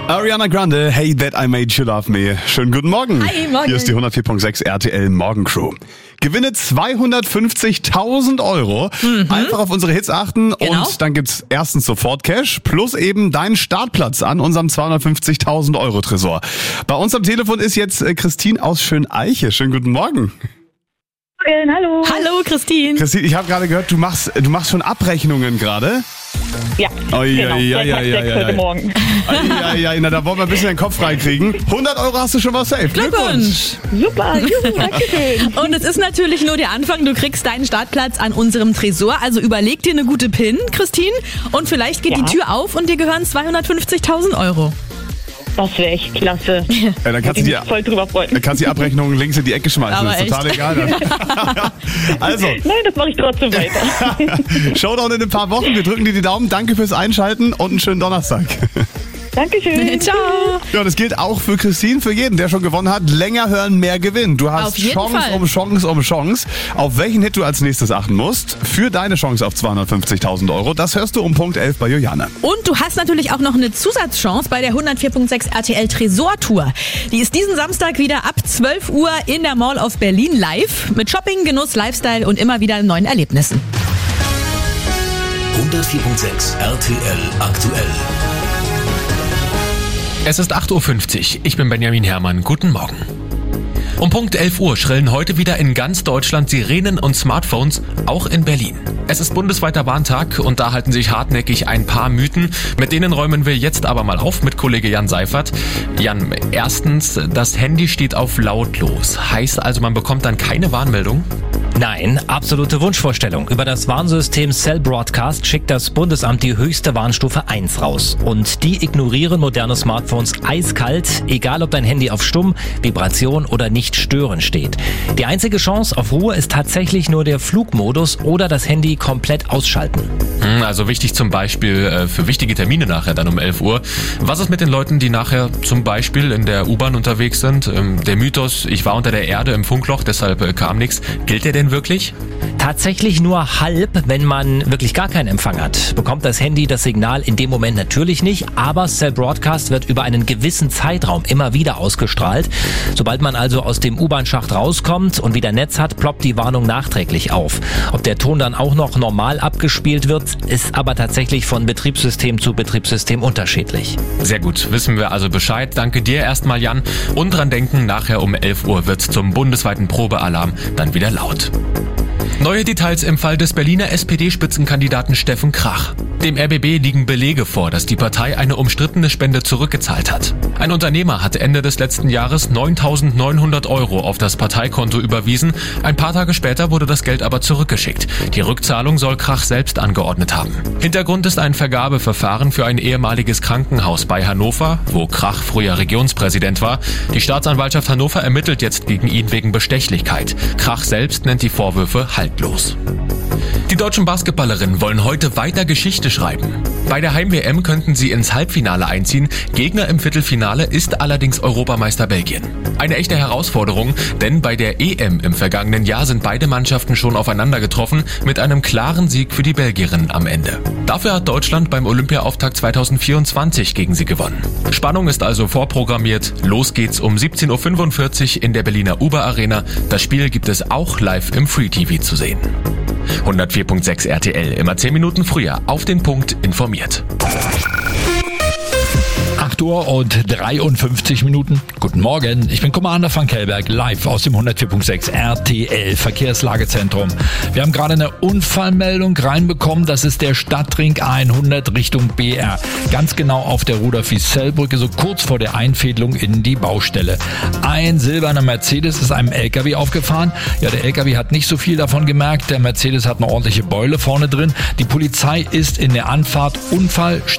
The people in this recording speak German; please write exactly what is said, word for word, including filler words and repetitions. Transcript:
Ariana Grande, Hey That I Made You Love Me. Schönen guten Morgen. Hi, morgen. Hier ist die hundertvier Komma sechs R T L Morgencrew. Gewinne zweihundertfünfzigtausend Euro. Mhm. Einfach auf unsere Hits achten Genau. und dann gibt's erstens sofort Cash plus eben deinen Startplatz an unserem zweihundertfünfzigtausend Euro Tresor. Bei uns am Telefon ist jetzt äh, Christine aus Schöneiche. Schönen guten Morgen. Morgen, hallo. Hallo Christine. Christine, ich habe gerade gehört, du machst du machst schon Abrechnungen gerade. Ja, Oi, genau. oi, Der oi, Tag oi, sechs oi, heute oi. Morgen. Ja, ja, na, da wollen wir ein bisschen den Kopf freikriegen. hundert Euro hast du schon mal safe. Glückwunsch. Super, juhu, danke schön. Und es ist natürlich nur der Anfang. Du kriegst deinen Startplatz an unserem Tresor. Also überleg dir eine gute PIN, Christine. Und vielleicht geht Ja. die Tür auf und dir gehören zweihundertfünfzigtausend Euro. Das wäre echt klasse. Ja, dann kannst du Ich die, bin voll drüber freuen. dann kannst du die Abrechnung links in die Ecke schmeißen. Aber ist total echt. egal. Dann. Also, Nein, das mache ich trotzdem weiter. Showdown in ein paar Wochen. Wir drücken dir die Daumen. Danke fürs Einschalten und einen schönen Donnerstag. Dankeschön. Ciao. Ja, das gilt auch für Christine, für jeden, der schon gewonnen hat. Länger hören, mehr gewinnen. Du hast Auf jeden Chance Fall. um Chance um Chance. Auf welchen Hit du als nächstes achten musst, für deine Chance auf zweihundertfünfzigtausend Euro, das hörst du um Punkt elf bei Juliane. Und du hast natürlich auch noch eine Zusatzchance bei der hundertvier Komma sechs R T L Tresor-Tour. Die ist diesen Samstag wieder ab zwölf Uhr in der Mall of Berlin live. Mit Shopping, Genuss, Lifestyle und immer wieder neuen Erlebnissen. hundertvier Komma sechs R T L aktuell. Es ist acht Uhr fünfzig. Ich bin Benjamin Herrmann. Guten Morgen. Um Punkt elf Uhr schrillen heute wieder in ganz Deutschland Sirenen und Smartphones, auch in Berlin. Es ist bundesweiter Warntag und da halten sich hartnäckig ein paar Mythen. Mit denen räumen wir jetzt aber mal auf mit Kollege Jan Seifert. Jan, erstens, das Handy steht auf lautlos. Heißt also, man bekommt dann keine Warnmeldung? Nein, absolute Wunschvorstellung. Über das Warnsystem Cell Broadcast schickt das Bundesamt die höchste Warnstufe eins raus. Und die ignorieren moderne Smartphones eiskalt, egal ob dein Handy auf Stumm, Vibration oder nicht stören steht. Die einzige Chance auf Ruhe ist tatsächlich nur der Flugmodus oder das Handy komplett ausschalten. Hm, Also wichtig zum Beispiel äh, für wichtige Termine nachher dann um elf Uhr. Was ist mit den Leuten, die nachher zum Beispiel in der U-Bahn unterwegs sind? Ähm, Der Mythos, ich war unter der Erde im Funkloch, deshalb äh, kam nichts. Gilt der denn wirklich? Tatsächlich nur halb, wenn man wirklich gar keinen Empfang hat. Bekommt das Handy das Signal in dem Moment natürlich nicht, aber Cell Broadcast wird über einen gewissen Zeitraum immer wieder ausgestrahlt. Sobald man also aus dem U-Bahn-Schacht rauskommt und wieder Netz hat, ploppt die Warnung nachträglich auf. Ob der Ton dann auch noch normal abgespielt wird, ist aber tatsächlich von Betriebssystem zu Betriebssystem unterschiedlich. Sehr gut, wissen wir also Bescheid. Danke dir erstmal, Jan. Und dran denken, nachher um elf Uhr wird zum bundesweiten Probealarm dann wieder laut. Neue Details im Fall des Berliner S P D-Spitzenkandidaten Steffen Krach. Dem R B B liegen Belege vor, dass die Partei eine umstrittene Spende zurückgezahlt hat. Ein Unternehmer hat Ende des letzten Jahres neuntausendneunhundert Euro auf das Parteikonto überwiesen. Ein paar Tage später wurde das Geld aber zurückgeschickt. Die Rückzahlung soll Krach selbst angeordnet haben. Hintergrund ist ein Vergabeverfahren für ein ehemaliges Krankenhaus bei Hannover, wo Krach früher Regionspräsident war. Die Staatsanwaltschaft Hannover ermittelt jetzt gegen ihn wegen Bestechlichkeit. Krach selbst nennt die Vorwürfe haltlos. Die deutschen Basketballerinnen wollen heute weiter Geschichte schreiben. Bei der Heim-W M könnten sie ins Halbfinale einziehen. Gegner im Viertelfinale ist allerdings Europameister Belgien. Eine echte Herausforderung, denn bei der E M im vergangenen Jahr sind beide Mannschaften schon aufeinander getroffen, mit einem klaren Sieg für die Belgierinnen am Ende. Dafür hat Deutschland beim Olympiaauftakt zweitausendvierundzwanzig gegen sie gewonnen. Spannung ist also vorprogrammiert. Los geht's um siebzehn Uhr fünfundvierzig in der Berliner Uber Arena. Das Spiel gibt es auch live im Free T V zu sehen. hundertvier Komma sechs R T L, immer zehn Minuten früher, auf den Punkt informiert. acht Uhr und dreiundfünfzig Minuten. Guten Morgen, ich bin Commander van Kellberg, live aus dem hundertvier Komma sechs R T L Verkehrslagezentrum. Wir haben gerade eine Unfallmeldung reinbekommen, das ist der Stadtring hundert Richtung B R. Ganz genau auf der Rudolf-Wiesel-Brücke, so kurz vor der Einfädelung in die Baustelle. Ein silberner Mercedes ist einem L K W aufgefahren. Ja, der L K W hat nicht so viel davon gemerkt. Der Mercedes hat eine ordentliche Beule vorne drin. Die Polizei ist in der Anfahrt. Unfall